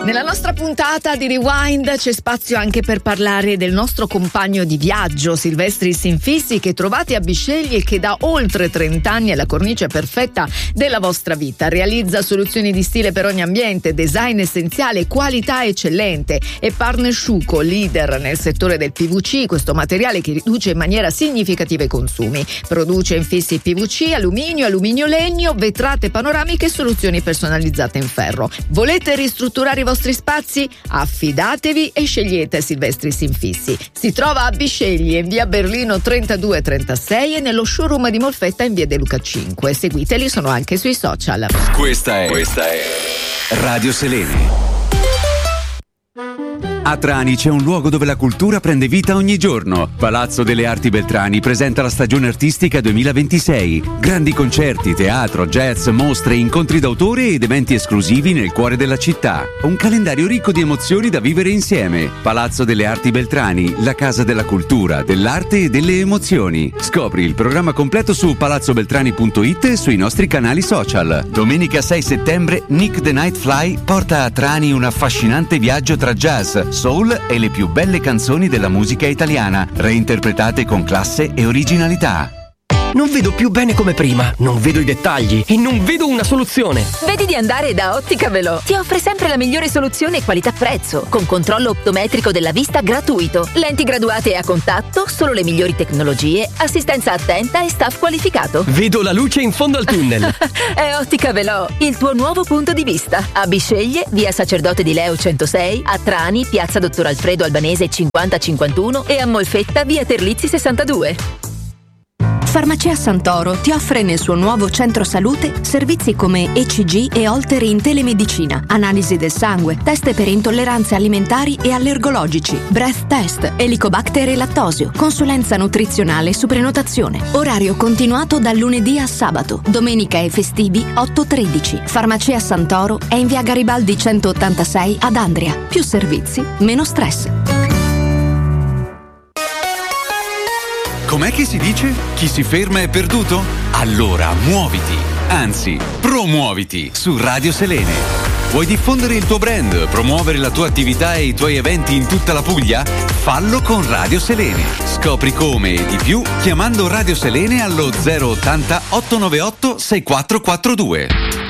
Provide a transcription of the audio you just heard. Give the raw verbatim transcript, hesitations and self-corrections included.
Nella nostra puntata di Rewind c'è spazio anche per parlare del nostro compagno di viaggio Silvestris Infissi, che trovate a Bisceglie e che da oltre trenta anni è la cornice perfetta della vostra vita. Realizza soluzioni di stile per ogni ambiente, design essenziale, qualità eccellente e partner Sciuco, leader nel settore del P V C, questo materiale che riduce in maniera significativa i consumi. Produce infissi P V C, alluminio, alluminio legno, vetrate panoramiche e soluzioni personalizzate in ferro. Volete ristrutturare i vostri spazi? Affidatevi e scegliete Silvestris Infissi. Si trova a Bisceglie in via Berlino trentadue trentasei e nello showroom di Molfetta in via De Luca cinque. Seguiteli, sono anche sui social. Questa è, questa è Radio Selene. A Trani c'è un luogo dove la cultura prende vita ogni giorno. Palazzo delle Arti Beltrani presenta la stagione artistica duemilaventisei. Grandi concerti, teatro, jazz, mostre, incontri d'autore ed eventi esclusivi nel cuore della città. Un calendario ricco di emozioni da vivere insieme. Palazzo delle Arti Beltrani, la casa della cultura, dell'arte e delle emozioni. Scopri il programma completo su palazzo beltrani punto it e sui nostri canali social. Domenica sei settembre, Nick the Night Fly porta a Trani un affascinante viaggio tra jazz, soul e le più belle canzoni della musica italiana, reinterpretate con classe e originalità. Non vedo più bene come prima, non vedo i dettagli e non vedo una soluzione. Vedi di andare da Ottica Velò. Ti offre sempre la migliore soluzione qualità-prezzo, con controllo optometrico della vista gratuito, lenti graduate a contatto, solo le migliori tecnologie, assistenza attenta e staff qualificato. Vedo la luce in fondo al tunnel. È Ottica Velò, il tuo nuovo punto di vista. A Bisceglie, via Sacerdote di Leo centosei, a Trani, piazza Dottor Alfredo Albanese cinquanta cinquantuno e a Molfetta, via Terlizzi sessantadue. Farmacia Santoro ti offre nel suo nuovo centro salute servizi come E C G e Holter in telemedicina, analisi del sangue, test per intolleranze alimentari e allergologici, breath test, Helicobacter e lattosio, consulenza nutrizionale su prenotazione. Orario continuato dal lunedì a sabato, domenica e festivi otto tredici. Farmacia Santoro è in via Garibaldi centottantasei ad Andria. Più servizi, meno stress. Com'è che si dice? Chi si ferma è perduto? Allora muoviti, anzi promuoviti su Radio Selene. Vuoi diffondere il tuo brand, promuovere la tua attività e i tuoi eventi in tutta la Puglia? Fallo con Radio Selene. Scopri come e di più chiamando Radio Selene allo zero ottanta ottocentonovantaotto sessantaquattro quarantadue.